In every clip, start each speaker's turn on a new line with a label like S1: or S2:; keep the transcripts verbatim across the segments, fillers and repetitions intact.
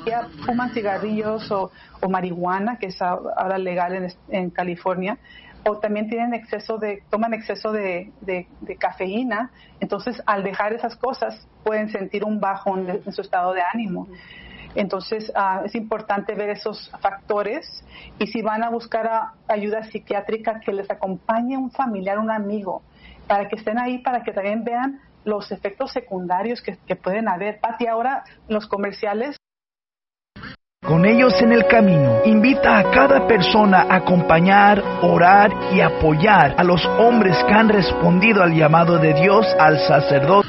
S1: ya fuman cigarrillos o, o marihuana, que es ahora legal en, en California, o también tienen exceso de, toman exceso de, de, de cafeína, entonces al dejar esas cosas pueden sentir un bajón de, en su estado de ánimo. Entonces uh, es importante ver esos factores y si van a buscar a, ayuda psiquiátrica, que les acompañe un familiar, un amigo, para que estén ahí, para que también vean los efectos secundarios que, que pueden haber. Pati, ahora los comerciales.
S2: Con ellos en el camino, invita a cada persona a acompañar, orar y apoyar a los hombres que han respondido al llamado de Dios al sacerdote.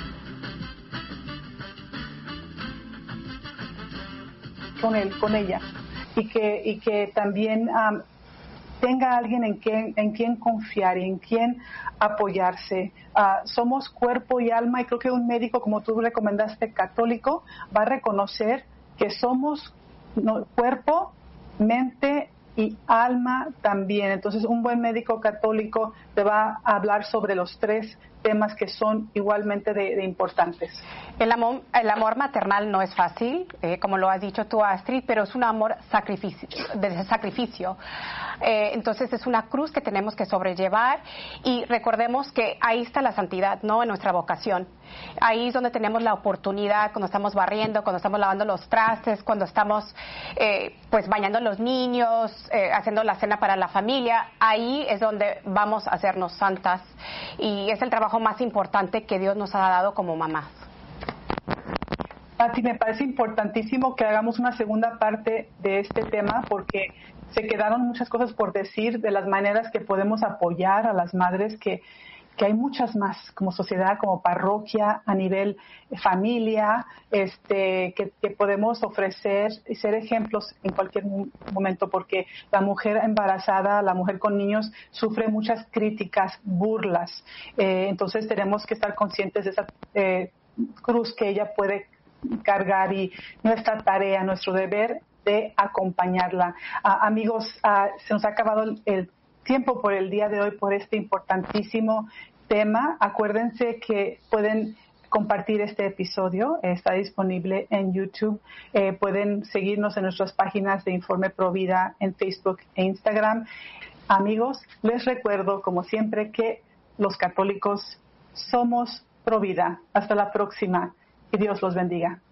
S1: Con él, con ella, y que y que también um, tenga alguien en quien en quien confiar y en quien apoyarse. Uh, somos cuerpo y alma, y creo que un médico, como tú recomendaste, católico, va a reconocer que somos no, cuerpo, mente y alma también. Entonces, un buen médico católico te va a hablar sobre los tres temas que son igualmente de, de importantes.
S3: El amor, el amor maternal no es fácil, eh, como lo has dicho tú, Astrid, pero es un amor sacrificio, de sacrificio. Eh, entonces es una cruz que tenemos que sobrellevar y recordemos que ahí está la santidad, ¿no? En nuestra vocación. Ahí es donde tenemos la oportunidad, cuando estamos barriendo, cuando estamos lavando los trastes, cuando estamos eh, pues bañando a los niños, eh, haciendo la cena para la familia. Ahí es donde vamos a hacernos santas y es el trabajo más importante que Dios nos ha dado como mamás.
S1: Pati, me parece importantísimo que hagamos una segunda parte de este tema porque se quedaron muchas cosas por decir de las maneras que podemos apoyar a las madres, que, que hay muchas más como sociedad, como parroquia, a nivel familia, este, que, que podemos ofrecer y ser ejemplos en cualquier momento, porque la mujer embarazada, la mujer con niños, sufre muchas críticas, burlas. Eh, entonces tenemos que estar conscientes de esa eh, cruz que ella puede cargar y nuestra tarea, nuestro deber de acompañarla. Uh, amigos, uh, se nos ha acabado el, el tiempo por el día de hoy por este importantísimo tema. Acuérdense que pueden compartir este episodio, está disponible en YouTube. Eh, pueden seguirnos en nuestras páginas de Informe Provida en Facebook e Instagram. Amigos, les recuerdo, como siempre, que los católicos somos Provida. Hasta la próxima. Que Dios los bendiga.